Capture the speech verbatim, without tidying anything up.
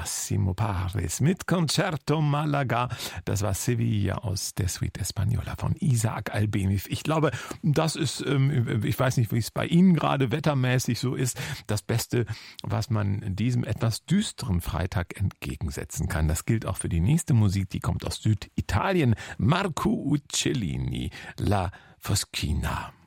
Massimo Paris mit Concerto Malaga. Das war Sevilla aus der Suite Española von Isaac Albeni. Ich glaube, das ist, ich weiß nicht, wie es bei Ihnen gerade wettermäßig so ist, das Beste, was man diesem etwas düsteren Freitag entgegensetzen kann. Das gilt auch für die nächste Musik, die kommt aus Süditalien. Marco Uccellini, La Foschina.